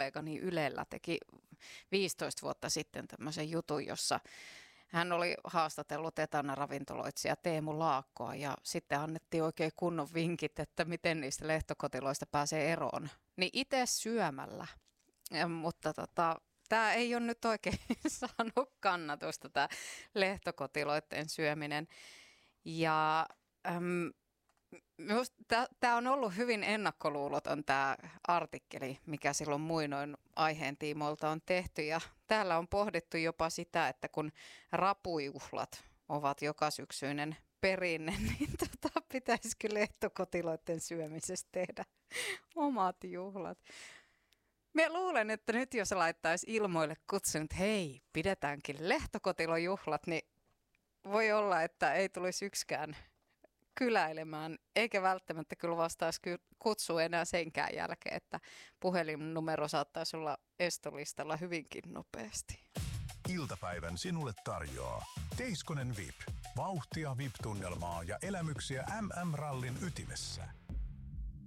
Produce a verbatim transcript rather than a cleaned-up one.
kollegani Ylellä teki viisitoista vuotta sitten tämmöisen jutun, jossa hän oli haastatellut etana-ravintoloitsija Teemu Laakkoa ja sitten annettiin oikein kunnon vinkit, että miten niistä lehtokotiloista pääsee eroon. Niin itse syömällä, ja, mutta tota, tämä ei ole nyt oikein saanut kannatusta, tämä lehtokotiloiden syöminen. Ja äm, tämä on ollut hyvin ennakkoluuloton tämä artikkeli, mikä silloin muinoin aiheen tiimoilta on tehty. Ja täällä on pohdittu jopa sitä, että kun rapujuhlat ovat joka syksyinen perinne, niin tota, pitäisikö lehtokotiloiden syömisestä tehdä omat juhlat. Mä luulen, että nyt jos laittaisi ilmoille kutsun, että hei, pidetäänkin lehtokotilojuhlat, niin voi olla, että ei tulisi yksikään kyläilemään, eikä välttämättä kyllä vastaisi kutsua enää senkään jälkeen, että puhelinnumero saattaisi olla estolistalla hyvinkin nopeasti. Iltapäivän sinulle tarjoaa Teiskonen V I P. Vauhtia V I P-tunnelmaa ja elämyksiä M M-rallin ytimessä.